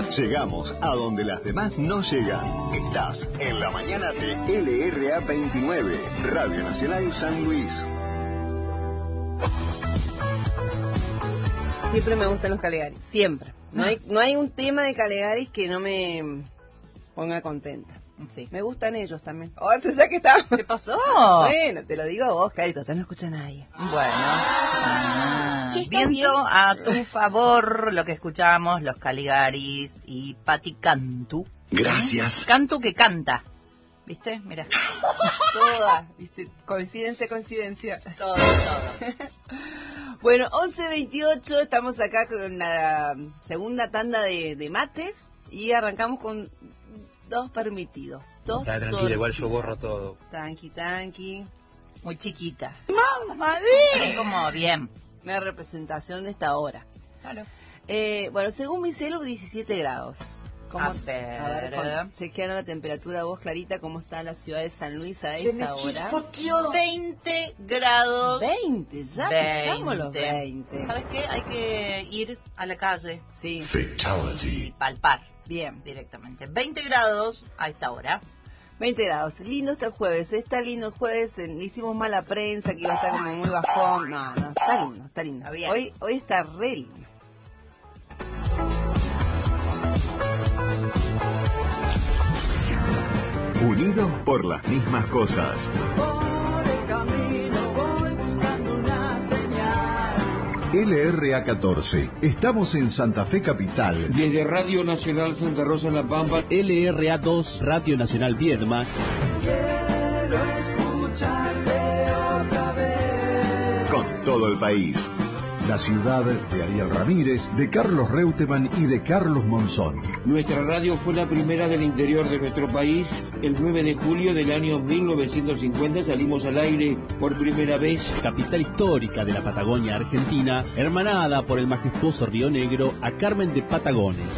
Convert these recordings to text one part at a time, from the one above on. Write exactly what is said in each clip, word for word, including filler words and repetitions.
Llegamos a donde las demás no llegan. Estás en la mañana de L R A veintinueve, Radio Nacional San Luis. Siempre me gustan los Caligaris, siempre. No hay, no hay un tema de Caligaris que no me ponga contenta. Sí. Me gustan ellos también. Oh, ¿se sabe que está? ¿Qué pasó? Bueno, te lo digo a vos, Carito, te no escucha nadie. Bueno. Ah, viento a tu favor lo que escuchamos, los Caligaris y Patti Cantu. Gracias. Cantu que canta. ¿Viste? Mira. Toda, ¿viste? Coincidencia, coincidencia. Todo, todo. Bueno, once veintiocho, estamos acá con la segunda tanda de, de mates y arrancamos con dos permitidos. Dos Está tranquila, igual yo borro todo. Tanqui, tanqui. Muy chiquita. ¡Mamá! Es como bien. Una representación de esta hora. Claro. Eh, bueno, según mi celu, diecisiete grados. ¿Cómo? A ver. A ver, Juan, chequearon la temperatura vos, Clarita, cómo está la ciudad de San Luis a esta hora. veinte grados. veinte, ya pasamos los veinte. ¿Sabes qué? Hay que ir a la calle. Sí. Y palpar. Bien. Directamente. veinte grados a esta hora. veinte grados. Lindo está el jueves. Está lindo el jueves. Le hicimos mala prensa, que iba a estar como muy bajón. No, no, está lindo, está lindo. Está bien. Hoy, hoy está re lindo. Unidos por las mismas cosas. L R A catorce. Estamos en Santa Fe Capital. Desde Radio Nacional Santa Rosa en La Pampa. L R A dos, Radio Nacional Viedma. Quiero escucharte otra vez. Con todo el país. La ciudad de Ariel Ramírez, de Carlos Reutemann y de Carlos Monzón. Nuestra radio fue la primera del interior de nuestro país. El nueve de julio del año mil novecientos cincuenta salimos al aire por primera vez. Capital histórica de la Patagonia Argentina, hermanada por el majestuoso Río Negro a Carmen de Patagones.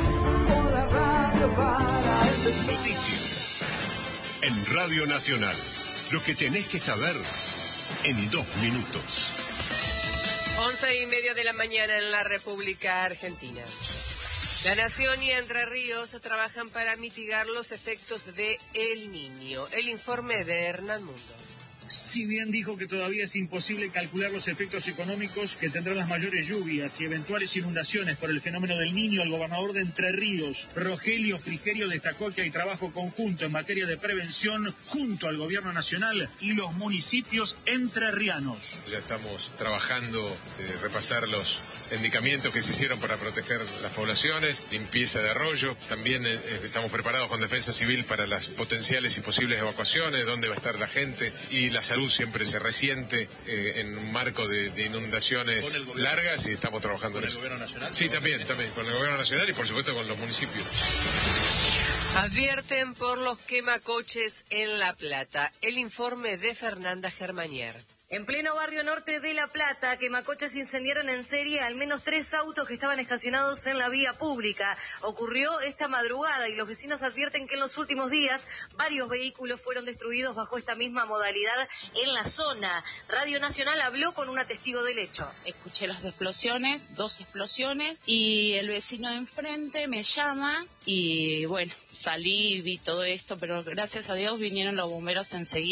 Noticias en Radio Nacional. Lo que tenés que saber en dos minutos. Once y media de la mañana en la República Argentina. La Nación y Entre Ríos trabajan para mitigar los efectos de El Niño. El informe de Hernán Mundo. Si bien dijo que todavía es imposible calcular los efectos económicos que tendrán las mayores lluvias y eventuales inundaciones por el fenómeno del Niño, el gobernador de Entre Ríos, Rogelio Frigerio, destacó que hay trabajo conjunto en materia de prevención junto al gobierno nacional y los municipios entrerrianos. Ya estamos trabajando, eh, repasar los indicamientos que se hicieron para proteger las poblaciones, limpieza de arroyo. También eh, estamos preparados con defensa civil para las potenciales y posibles evacuaciones, dónde va a estar la gente, y la salud siempre se resiente eh, en un marco de, de inundaciones largas, y estamos trabajando en eso. ¿Con el gobierno nacional? Sí, también, también, con el gobierno nacional y por supuesto con los municipios. Advierten por los quemacoches en La Plata. El informe de Fernanda Germanier. En pleno barrio norte de La Plata, quemacoches incendiaron en serie al menos tres autos que estaban estacionados en la vía pública. Ocurrió esta madrugada y los vecinos advierten que en los últimos días varios vehículos fueron destruidos bajo esta misma modalidad en la zona. Radio Nacional habló con una testigo del hecho. Escuché las explosiones, dos explosiones, y el vecino de enfrente me llama y bueno, salí y vi todo esto, pero gracias a Dios vinieron los bomberos enseguida.